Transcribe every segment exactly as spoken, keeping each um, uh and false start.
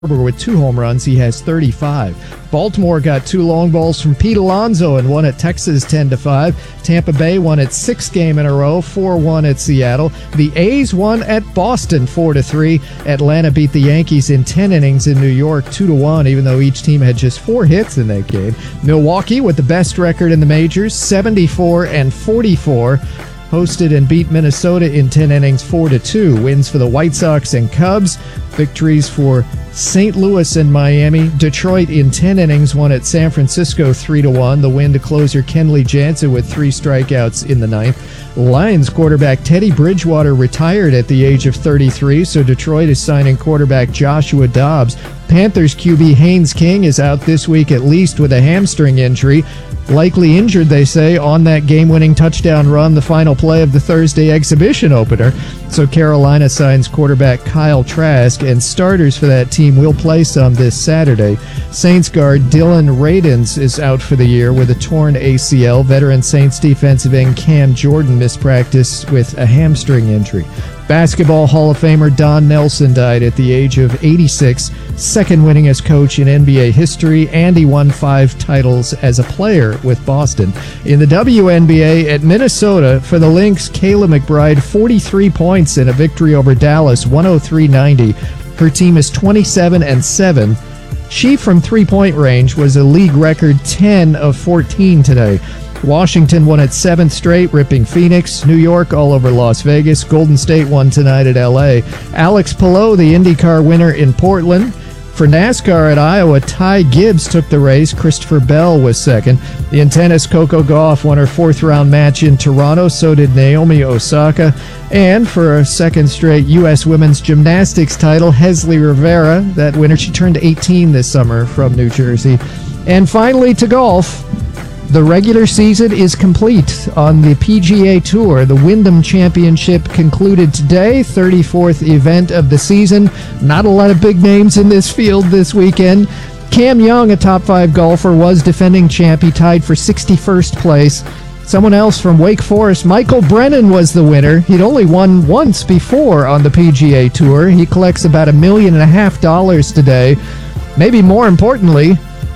with two home runs. He has thirty-five. Baltimore got two long balls from Pete Alonso and won at Texas ten to five. Tampa Bay won its sixth game in a row, four one at Seattle. The A's won at Boston four to three. Atlanta beat the Yankees in ten innings in New York two to one, even though each team had just four hits in that game. Milwaukee, with the best record in the majors, seventy-four and forty-four. Hosted and beat Minnesota in ten innings four to two. Wins for the White Sox and Cubs. Victories for Saint Louis and Miami. Detroit in ten innings won at San Francisco three to one. The win to closer Kenley Jansen with three strikeouts in the ninth. Lions quarterback Teddy Bridgewater retired at the age of thirty-three, so Detroit is signing quarterback Joshua Dobbs. Panthers Q B Haynes King is out this week at least with a hamstring injury. Likely injured, they say, on that game-winning touchdown run, the final play of the Thursday exhibition opener. So Carolina signs quarterback Kyle Trask, and starters for that team will play some this Saturday. Saints guard Dylan Radins is out for the year with a torn A C L. Veteran Saints defensive end Cam Jordan missed practice with a hamstring injury. Basketball Hall of Famer Don Nelson died at the age of eighty-six, second winningest coach in N B A history, and he won five titles as a player with Boston. In the W N B A at Minnesota, for the Lynx, Kayla McBride, forty-three points in a victory over Dallas, one oh three ninety. Her team is twenty-seven and seven. She, from three-point range, was a league record ten of fourteen today. Washington won its seventh straight, ripping Phoenix. New York all over Las Vegas. Golden State won tonight at L A. Alex Palou, the IndyCar winner in Portland. For NASCAR at Iowa, Ty Gibbs took the race. Christopher Bell was second. In tennis, Coco Gauff won her fourth-round match in Toronto. So did Naomi Osaka. And for a second straight U S women's gymnastics title, Hesley Rivera, that winner, she turned eighteen this summer from New Jersey. And finally to golf. The regular season is complete on the P G A Tour. The Wyndham Championship concluded today, thirty-fourth event of the season. Not a lot of big names in this field this weekend. Cam Young, a top five golfer, was defending champ. He tied for sixty-first place. Someone else from Wake Forest, Michael Brennan, was the winner. He'd only won once before on the P G A Tour. He collects about a million and a half dollars today. Maybe more importantly,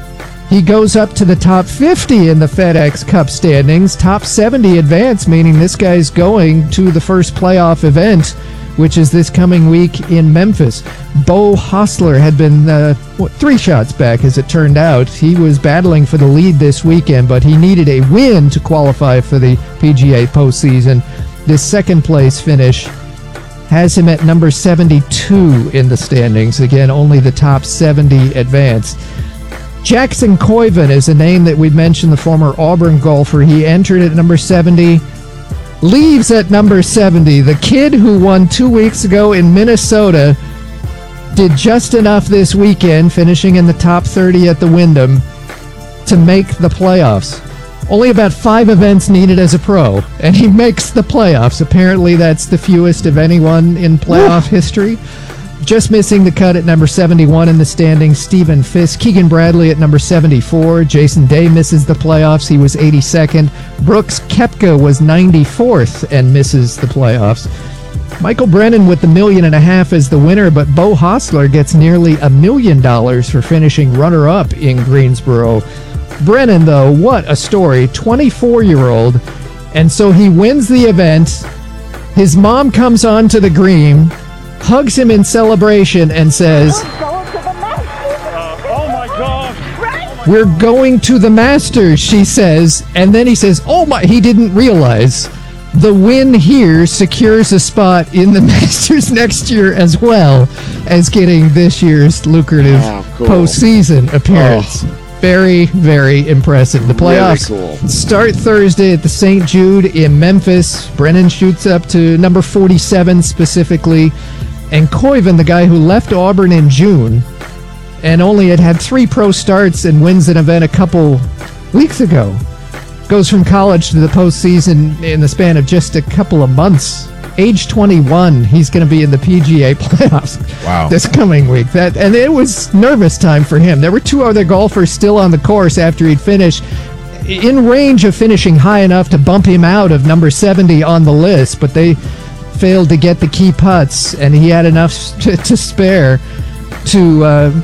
he goes up to the top fifty in the FedEx Cup standings. Top seventy advance, meaning this guy's going to the first playoff event, which is this coming week in Memphis. Beau Hossler had been uh, what, three shots back, as it turned out. He was battling for the lead this weekend, but he needed a win to qualify for the P G A postseason. This second-place finish has him at number seventy-two in the standings. Again, only the top seventy advance. Jackson Koiven is a name that we'd mentioned, the former Auburn golfer. He entered at number seventy, leaves at number seventy. The kid who won two weeks ago in Minnesota did just enough this weekend, finishing in the top thirty at the Wyndham, to make the playoffs. Only about five events needed as a pro, and he makes the playoffs. Apparently that's the fewest of anyone in playoff history. Just missing the cut at number seventy-one in the standings, Stephen Fisk. Keegan Bradley at number seventy-four. Jason Day misses the playoffs. He was eighty-second. Brooks Koepka was ninety-fourth and misses the playoffs. Michael Brennan with the million and a half as the winner, but Beau Hossler gets nearly a million dollars for finishing runner-up in Greensboro. Brennan, though, what a story. twenty-four-year-old. And so he wins the event. His mom comes onto the green, hugs him in celebration, and says, Uh, oh my God! "We're going to the Masters," she says. And then he says, oh my, he didn't realize the win here secures a spot in the Masters next year, as well as getting this year's lucrative oh, cool. postseason appearance. Oh. Very, very impressive. The playoffs really cool. start Thursday at the Saint Jude in Memphis. Brennan shoots up to number forty-seven specifically. And Koiven, the guy who left Auburn in June and only had had three pro starts and wins an event a couple weeks ago, goes from college to the postseason in the span of just a couple of months. Age twenty-one, he's going to be in the P G A playoffs wow. this coming week. That and it was nervous time for him. There were two other golfers still on the course after he'd finished, in range of finishing high enough to bump him out of number seventy on the list, but they failed to get the key putts, and he had enough to, to spare. to uh,